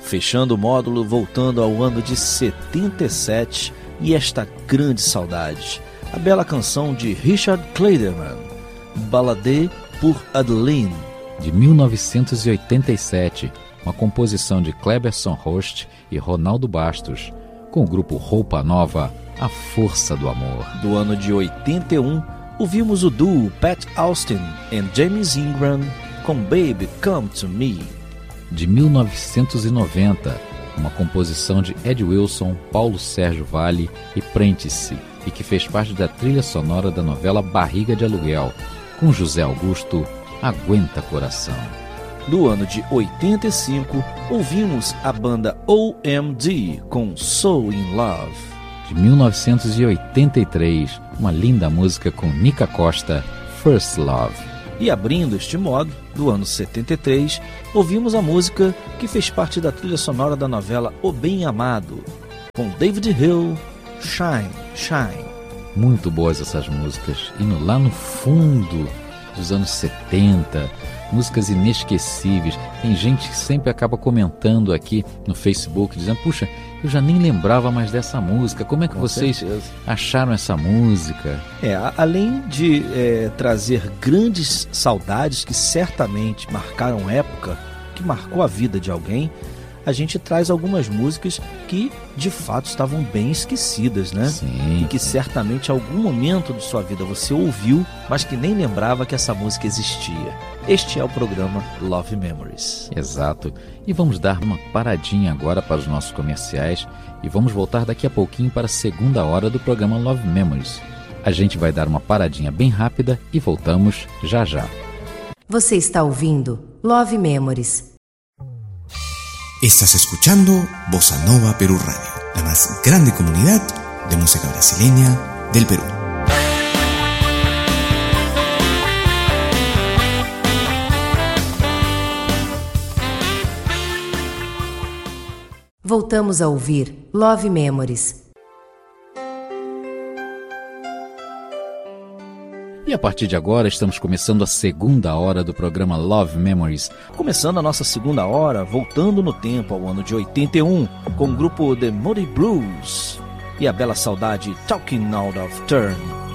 Fechando o módulo, voltando ao ano de 77 e esta grande saudade, a bela canção de Richard Clayderman, Ballade pour Adeline, de 1987, uma composição de Cleberson Rost e Ronaldo Bastos, com o grupo Roupa Nova, A Força do Amor. Do ano de 81, ouvimos o duo Pat Austin e James Ingram com Baby Come to Me. De 1990, uma composição de Ed Wilson, Paulo Sérgio Vale e Prentice, e que fez parte da trilha sonora da novela Barriga de Aluguel, com José Augusto, Aguenta Coração. Do ano de 85, ouvimos a banda OMD com So In Love. De 1983, uma linda música com Nica Costa, First Love. E abrindo este modo, do ano 73, ouvimos a música que fez parte da trilha sonora da novela O Bem Amado, com David Hill, Shine, Shine. Muito boas essas músicas, indo lá no fundo dos anos 70, músicas inesquecíveis. Tem gente que sempre acaba comentando aqui no Facebook, dizendo, puxa, eu já nem lembrava mais dessa música, como é que vocês acharam essa música? Além de trazer grandes saudades que certamente marcaram época, que marcou a vida de alguém, a gente traz algumas músicas que de fato estavam bem esquecidas, né? Sim. E que certamente em algum momento de sua vida você ouviu, mas que nem lembrava que essa música existia. Este é o programa Love Memories. Exato. E vamos dar uma paradinha agora para os nossos comerciais e vamos voltar daqui a pouquinho para a segunda hora do programa Love Memories. A gente vai dar uma paradinha bem rápida e voltamos já já. Você está ouvindo Love Memories. Estás escuchando Bossa Nova Perú Radio, la más grande comunidad de música brasileña del Perú. Voltamos a ouvir Love Memories. E a partir de agora estamos começando a segunda hora do programa Love Memories. Começando a nossa segunda hora, voltando no tempo ao ano de 81, com o grupo The Moody Blues e a bela saudade Talking Out of Turn.